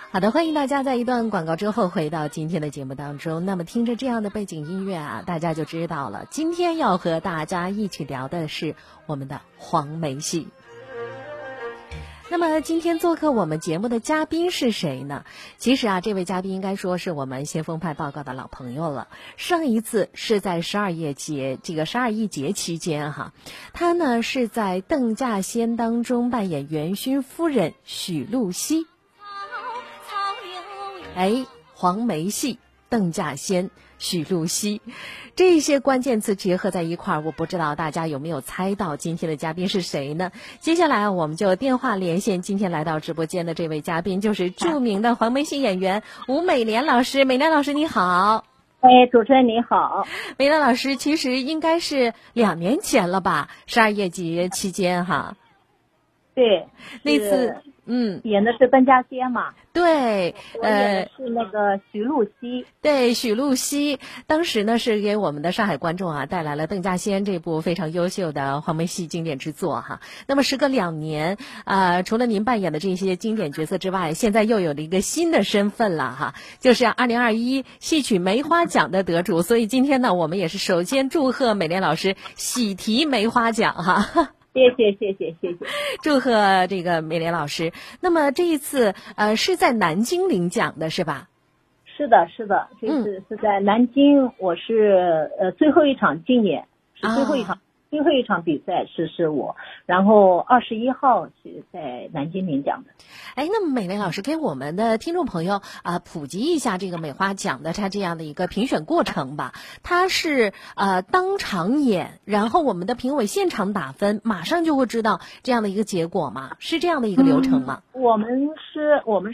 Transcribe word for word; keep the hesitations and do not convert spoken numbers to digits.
好的，欢迎大家在一段广告之后回到今天的节目当中。那么听着这样的背景音乐啊，大家就知道了，今天要和大家一起聊的是我们的黄梅戏。那么今天做客我们节目的嘉宾是谁呢？其实啊，这位嘉宾应该说是我们先锋派报告的老朋友了。上一次是在十二夜节这个十二艺节期间哈，他呢是在邓稼先当中扮演元勋夫人许露西。哎，黄梅戏、邓稼先、许露西，这些关键词结合在一块儿，我不知道大家有没有猜到今天的嘉宾是谁呢？接下来我们就电话连线今天来到直播间的这位嘉宾，就是著名的黄梅戏演员吴美莲老师。美莲老师你好。 哎，主持人你好。 美莲老师其实应该是两年前了吧，十二夜节期间哈。 对， 那次嗯， 演的是邓稼先嘛？ 对， 呃，是那个许露西。 对，许露西，当时呢是给我们的上海观众啊带来了邓稼先这部非常优秀的黄梅戏经典之作哈。那么时隔两年，啊、呃，除了您扮演的这些经典角色之外，现在又有了一个新的身份了哈，就是二零二一戏曲梅花奖的得主。所以今天呢，我们也是首先祝贺美莲老师喜提梅花奖哈。 谢谢谢谢谢谢， 祝贺这个美莲老师。那么这一次呃是在南京领奖的是吧？ 是的是的，这次是在南京，我是呃最后一场，今年是最后一场、啊、最后一场比赛是是我，然后二十一号是在南京领奖的。 哎，那么美莲老师给我们的听众朋友啊、呃、普及一下这个梅花奖的它这样的一个评选过程吧。它是呃当场演，然后我们的评委现场打分，马上就会知道这样的一个结果吗？是这样的一个流程吗？ 嗯、我们是我们